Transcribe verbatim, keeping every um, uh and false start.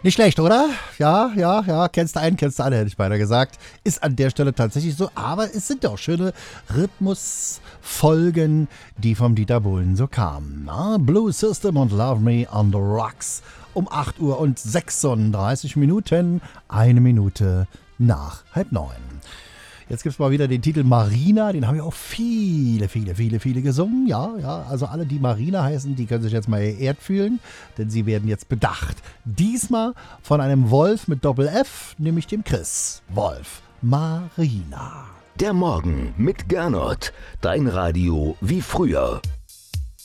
Nicht schlecht, oder? Ja, ja, ja, kennst du einen, kennst du alle, hätte ich beinahe gesagt. Ist an der Stelle tatsächlich so, aber es sind ja auch schöne Rhythmusfolgen, die vom Dieter Bohlen so kamen. Na? Blue System und Love Me on the Rocks um acht Uhr und sechsunddreißig Minuten, eine Minute nach halb neun. Jetzt gibt es mal wieder den Titel Marina, den haben ja auch viele, viele, viele, viele gesungen. Ja, ja, also alle, die Marina heißen, die können sich jetzt mal geehrt fühlen, denn sie werden jetzt bedacht. Diesmal von einem Wolf mit Doppel-F, nämlich dem Chris. Wolf, Marina. Der Morgen mit Gernot, dein Radio wie früher.